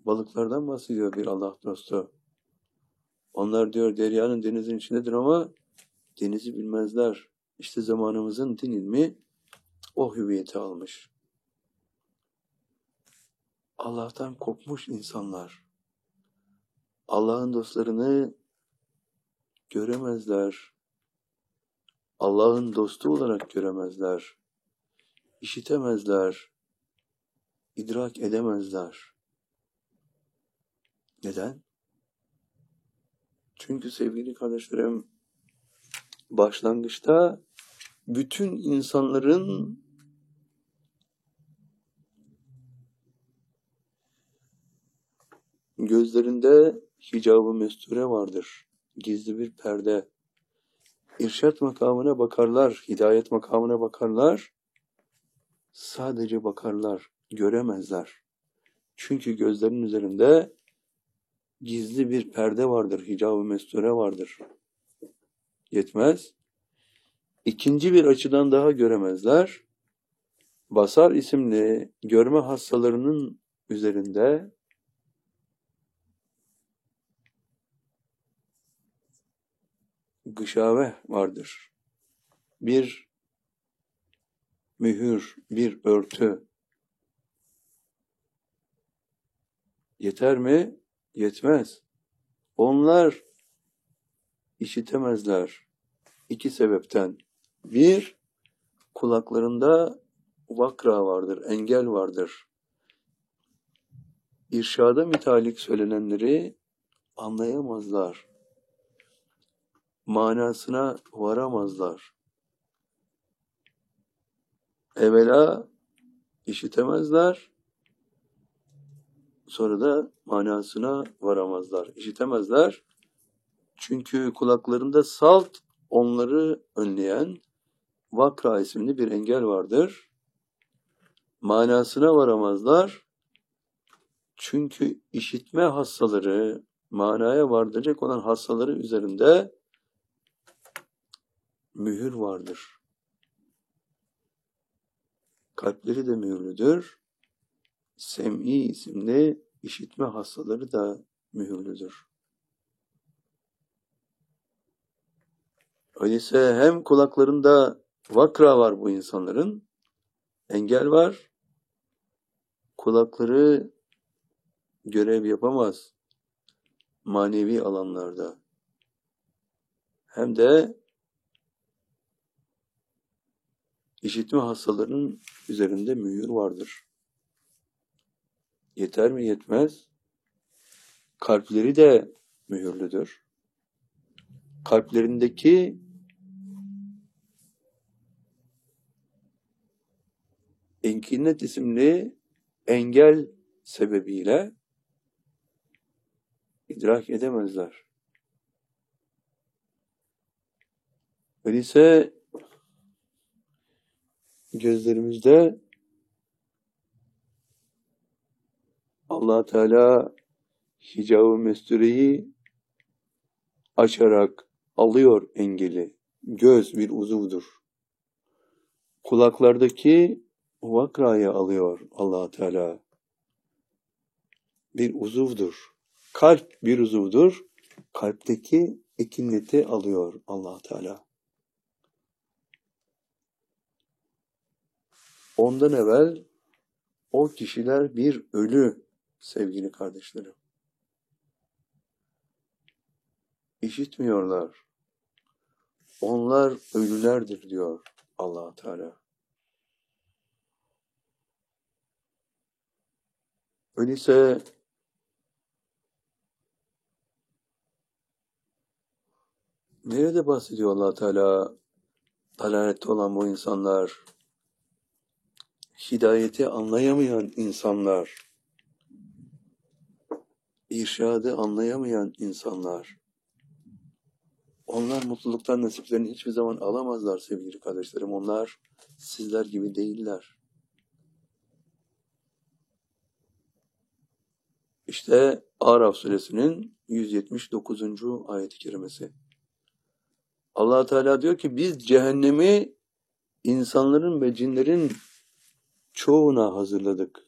Balıklardan bahsediyor bir Allah dostu. Onlar diyor deryanın denizin içindedir ama denizi bilmezler. İşte zamanımızın din ilmi o hüviyeti almış. Allah'tan kopmuş insanlar. Allah'ın dostlarını göremezler. Allah'ın dostu olarak göremezler. İşitemezler. İdrak edemezler. Neden? Çünkü sevgili kardeşlerim, başlangıçta bütün insanların gözlerinde hicab-ı mesture vardır. Gizli bir perde. İrşad makamına bakarlar, hidayet makamına bakarlar. Sadece bakarlar, göremezler. Çünkü gözlerinin üzerinde gizli bir perde vardır, hicab-ı mesture vardır. Yetmez. İkinci bir açıdan daha göremezler. Basar isimli görme hastalarının üzerinde gışave vardır. Bir mühür, bir örtü. Yeter mi? Yetmez. Onlar işitemezler. İki sebepten. Bir, kulaklarında vakra vardır, engel vardır. İrşada mütalik söylenenleri anlayamazlar. Manasına varamazlar. Evvela işitemezler, sonra da manasına varamazlar. İşitemezler, çünkü kulaklarında salt onları önleyen vakra isimli bir engel vardır. Manasına varamazlar, çünkü işitme hastaları, manaya vardıracak olan hastaları üzerinde mühür vardır. Kalpleri de mühürlüdür. Sem'i isimli işitme hastaları da mühürlüdür. Öyleyse hem kulaklarında vakra var bu insanların, engel var, kulakları görev yapamaz manevi alanlarda. Hem de işitme hastalarının üzerinde mühür vardır. Yeter mi? Yetmez. Kalpleri de mühürlüdür. Kalplerindeki enkinet isimli engel sebebiyle idrak edemezler. Öyleyse gözlerimizde Allah Teala hicab-ı mestureyi açarak alıyor engeli. Göz bir uzuvdur. Kulaklardaki vakrayı alıyor Allah Teala. Bir uzuvdur. Kalp bir uzuvdur. Kalpteki ekinleti alıyor Allah Teala. Ondan evvel o kişiler bir ölü sevgili kardeşlerim. İşitmiyorlar. Onlar ölülerdir diyor Allah Teala. Öyleyse nerede bahsediyor Allah Teala dalalette olan bu insanlar, hidayeti anlayamayan insanlar, irşadı anlayamayan insanlar. Onlar mutluluktan nasiplerini hiçbir zaman alamazlar sevgili kardeşlerim. Onlar sizler gibi değiller. İşte Araf suresinin 179. ayet-i kerimesi. Allah Teala diyor ki biz cehennemi insanların ve cinlerin çoğuna hazırladık.